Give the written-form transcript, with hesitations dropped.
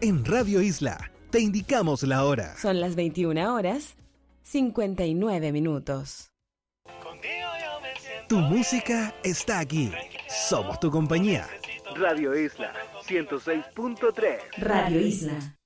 En Radio Isla, te indicamos la hora. Son las 21 horas, 59 minutos. Tu música está aquí. Somos tu compañía. Radio Isla 106.3. Radio Isla.